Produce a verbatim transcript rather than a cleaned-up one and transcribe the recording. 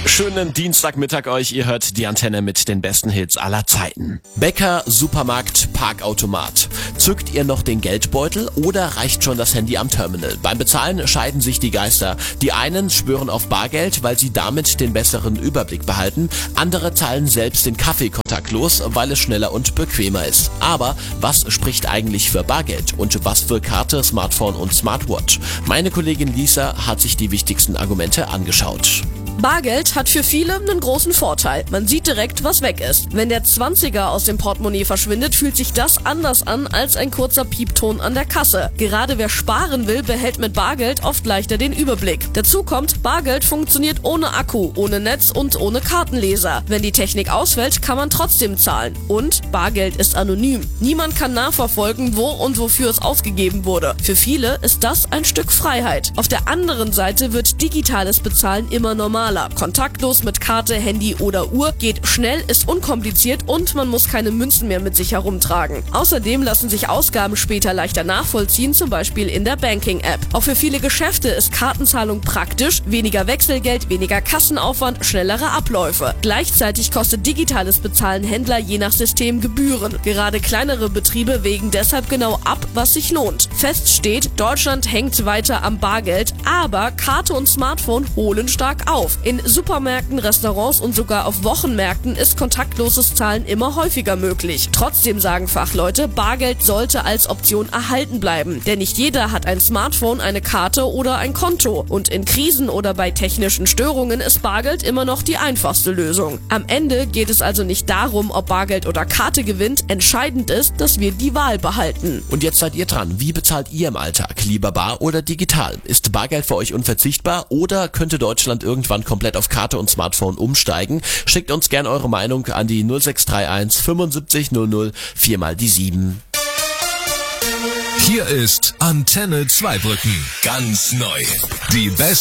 Schönen Dienstagmittag euch, ihr hört die Antenne mit den besten Hits aller Zeiten. Bäcker, Supermarkt, Parkautomat. Zückt ihr noch den Geldbeutel oder reicht schon das Handy am Terminal? Beim Bezahlen scheiden sich die Geister. Die einen schwören auf Bargeld, weil sie damit den besseren Überblick behalten. Andere zahlen selbst den Kaffee kontaktlos, weil es schneller und bequemer ist. Aber was spricht eigentlich für Bargeld und was für Karte, Smartphone und Smartwatch? Meine Kollegin Lisa hat sich die wichtigsten Argumente angeschaut. Bargeld hat für viele einen großen Vorteil. Man sieht direkt, was weg ist. Wenn der Zwanziger aus dem Portemonnaie verschwindet, fühlt sich das anders an als ein kurzer Piepton an der Kasse. Gerade wer sparen will, behält mit Bargeld oft leichter den Überblick. Dazu kommt, Bargeld funktioniert ohne Akku, ohne Netz und ohne Kartenleser. Wenn die Technik ausfällt, kann man trotzdem zahlen. Und Bargeld ist anonym. Niemand kann nachverfolgen, wo und wofür es ausgegeben wurde. Für viele ist das ein Stück Freiheit. Auf der anderen Seite wird digitales Bezahlen immer normaler. Kontaktlos mit Karte, Handy oder Uhr, geht schnell, ist unkompliziert und man muss keine Münzen mehr mit sich herumtragen. Außerdem lassen sich Ausgaben später leichter nachvollziehen, zum Beispiel in der Banking-App. Auch für viele Geschäfte ist Kartenzahlung praktisch, weniger Wechselgeld, weniger Kassenaufwand, schnellere Abläufe. Gleichzeitig kostet digitales Bezahlen Händler je nach System Gebühren. Gerade kleinere Betriebe wägen deshalb genau ab, was sich lohnt. Fest steht, Deutschland hängt weiter am Bargeld, aber Karte und Smartphone holen stark auf. In Supermärkten, Restaurants und sogar auf Wochenmärkten ist kontaktloses Zahlen immer häufiger möglich. Trotzdem sagen Fachleute, Bargeld sollte als Option erhalten bleiben. Denn nicht jeder hat ein Smartphone, eine Karte oder ein Konto. Und in Krisen oder bei technischen Störungen ist Bargeld immer noch die einfachste Lösung. Am Ende geht es also nicht darum, ob Bargeld oder Karte gewinnt. Entscheidend ist, dass wir die Wahl behalten. Und jetzt seid ihr dran. Wie bezahlt ihr im Alltag? Lieber bar oder digital? Ist Bargeld für euch unverzichtbar oder könnte Deutschland irgendwann komplett auf Karte und Smartphone umsteigen? Schickt uns gern eure Meinung an die null sechs drei eins fünfundsiebzig null null vier mal die sieben. Hier ist Antenne Zweibrücken. Ganz neu. Die besten